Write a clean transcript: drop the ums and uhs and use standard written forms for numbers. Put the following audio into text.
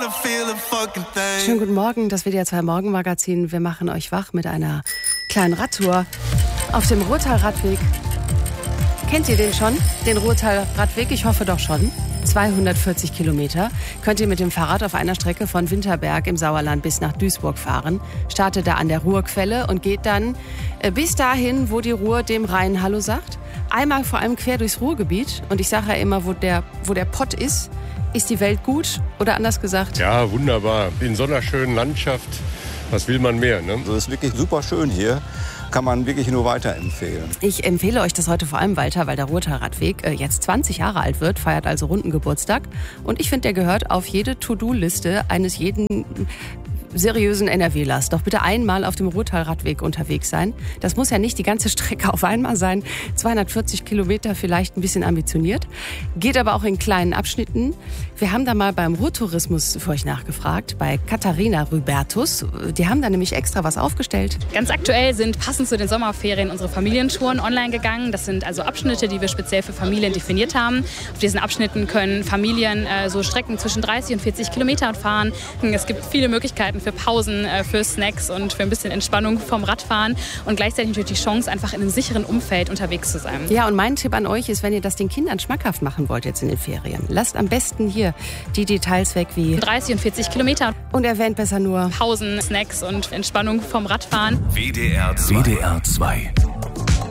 Schönen guten Morgen, das WDR 2 Morgenmagazin. Wir machen euch wach mit einer kleinen Radtour auf dem Ruhrtal-Radweg. Kennt ihr den schon, den Ruhrtal-Radweg? Ich hoffe doch schon. 240 Kilometer könnt ihr mit dem Fahrrad auf einer Strecke von Winterberg im Sauerland bis nach Duisburg fahren. Startet da an der Ruhrquelle und geht dann bis dahin, wo die Ruhr dem Rhein Hallo sagt. Einmal vor allem quer durchs Ruhrgebiet. Und ich sage ja immer, wo der Pott ist die Welt gut? Oder anders gesagt? Ja, wunderbar. In so einer schönen Landschaft, was will man mehr, ne? Also es ist wirklich super schön hier. Kann man wirklich nur weiterempfehlen. Ich empfehle euch das heute vor allem weiter, weil der Ruhrtal-Radweg jetzt 20 Jahre alt wird, feiert also runden Geburtstag. Und ich finde, der gehört auf jede To-Do-Liste eines jeden seriösen NRWlers. Doch bitte einmal auf dem Ruhrtal-Radweg unterwegs sein. Das muss ja nicht die ganze Strecke auf einmal sein. 240 Kilometer vielleicht ein bisschen ambitioniert. Geht aber auch in kleinen Abschnitten. Wir haben da mal beim Ruhrtourismus für euch nachgefragt, bei Katharina Rübertus. Die haben da nämlich extra was aufgestellt. Ganz aktuell sind passend zu den Sommerferien unsere Familientouren online gegangen. Das sind also Abschnitte, die wir speziell für Familien definiert haben. Auf diesen Abschnitten können Familien so Strecken zwischen 30 und 40 Kilometern fahren. Es gibt viele Möglichkeiten für Pausen, für Snacks und für ein bisschen Entspannung vom Radfahren und gleichzeitig natürlich die Chance, einfach in einem sicheren Umfeld unterwegs zu sein. Ja, und mein Tipp an euch ist, wenn ihr das den Kindern schmackhaft machen wollt jetzt in den Ferien, lasst am besten hier die Details weg wie 30 und 40 Kilometer. Und erwähnt besser nur Pausen, Snacks und Entspannung vom Radfahren. WDR 2.